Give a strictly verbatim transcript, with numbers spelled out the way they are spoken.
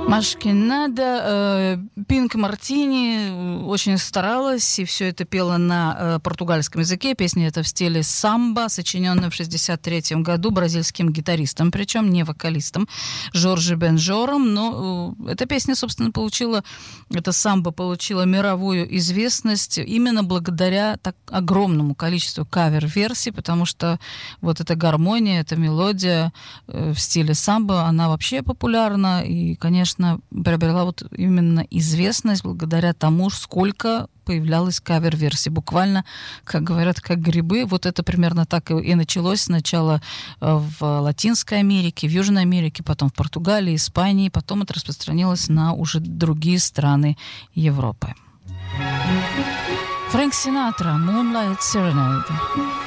Машкинада, Пинк Мартини очень старалась, и все это пела на португальском языке. Песня эта в стиле самбо, сочиненная в шестьдесят третьем году бразильским гитаристом, причем не вокалистом, Жорже Бенжором. Но эта песня, собственно, получила, эта самбо получила мировую известность именно благодаря так огромному количеству кавер-версий, потому что вот эта гармония, эта мелодия в стиле самбо, она вообще популярна, и, конечно, приобрела вот именно известность благодаря тому, сколько появлялось кавер-версий. Буквально, как говорят, как грибы. Вот это примерно так и началось сначала в Латинской Америке, в Южной Америке, потом в Португалии, Испании, потом это распространилось на уже другие страны Европы. Фрэнк Синатра, Moonlight Serenade.